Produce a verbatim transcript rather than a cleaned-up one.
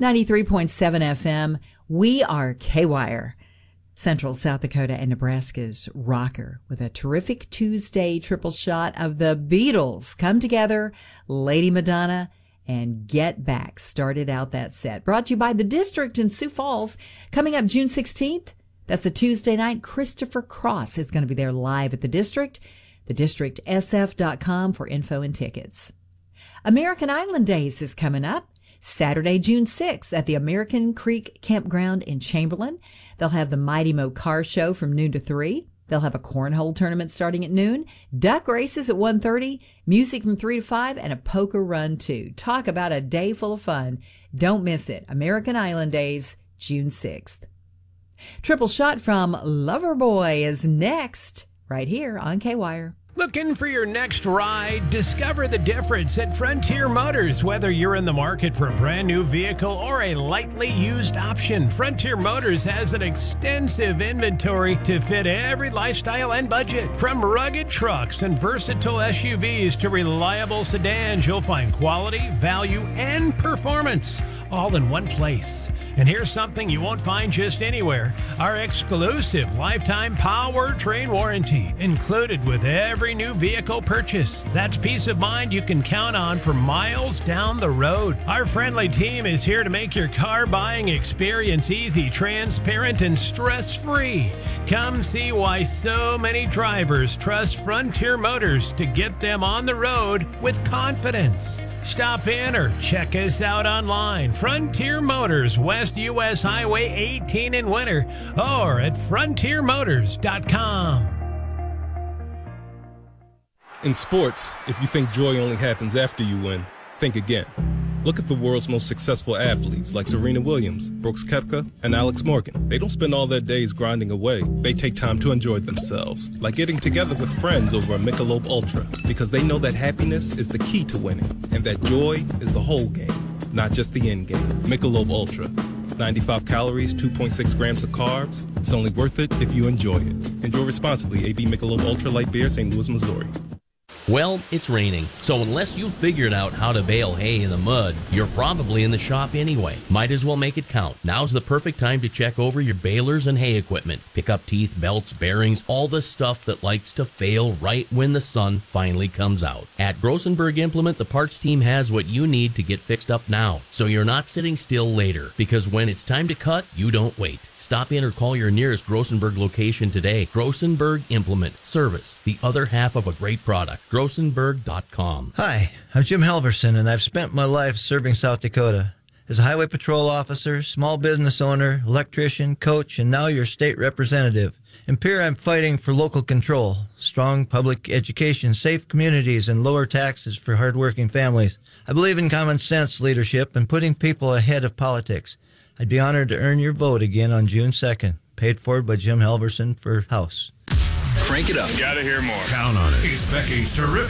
ninety-three point seven F M. We are K-Wire, Central South Dakota and Nebraska's rocker, with a terrific Tuesday triple shot of the Beatles. Come Together, Lady Madonna, and Get Back started out that set. Brought to you by The District in Sioux Falls. Coming up June sixteenth, that's a Tuesday night, Christopher Cross is going to be there live at The District. the district s f dot com for info and tickets. American Island Days is coming up Saturday, June sixth at the American Creek Campground in Chamberlain. They'll have the Mighty Mo Car Show from noon to three. They'll have a cornhole tournament starting at noon, duck races at one thirty, music from three to five, and a poker run too. Talk about a day full of fun. Don't miss it. American Island Days, June sixth. Triple shot from Loverboy is next, right here on K-Wire. Looking for your next ride? Discover the difference at Frontier Motors. Whether you're in the market for a brand new vehicle or a lightly used option, Frontier Motors has an extensive inventory to fit every lifestyle and budget. From rugged trucks and versatile S U Vs to reliable sedans, you'll find quality, value, and performance all in one place. And here's something you won't find just anywhere. Our exclusive lifetime powertrain warranty included with every new vehicle purchase. That's peace of mind you can count on for miles down the road. Our friendly team is here to make your car buying experience easy, transparent, and stress-free. Come see why so many drivers trust Frontier Motors to get them on the road with confidence. Stop in or check us out online. Frontier Motors, West U S Highway eighteen in Winter, or at frontier motors dot com. In sports, if you think joy only happens after you win, think again. Look at the world's most successful athletes like Serena Williams, Brooks Koepka, and Alex Morgan. They don't spend all their days grinding away. They take time to enjoy themselves, like getting together with friends over a Michelob Ultra, because they know that happiness is the key to winning, and that joy is the whole game, not just the end game. Michelob Ultra. ninety-five calories, two point six grams of carbs. It's only worth it if you enjoy it. Enjoy responsibly. A B Michelob Ultra Light Beer, Saint Louis, Missouri. Well, it's raining, so unless you've figured out how to bale hay in the mud, you're probably in the shop anyway. Might as well make it count. Now's the perfect time to check over your balers and hay equipment. Pick up teeth, belts, bearings, all the stuff that likes to fail right when the sun finally comes out. At Grossenberg Implement, the parts team has what you need to get fixed up now, so you're not sitting still later. Because when it's time to cut, you don't wait. Stop in or call your nearest Grossenberg location today. Grossenberg Implement. Service, the other half of a great product. Grossenberg dot com. Hi, I'm Jim Halverson, and I've spent my life serving South Dakota. As a highway patrol officer, small business owner, electrician, coach, and now your state representative. In Pierre, I'm fighting for local control, strong public education, safe communities, and lower taxes for hardworking families. I believe in common sense leadership and putting people ahead of politics. I'd be honored to earn your vote again on June second. Paid for by Jim Halverson for House. Crank it up. Gotta hear more. Count on it. It's Becky's Terrific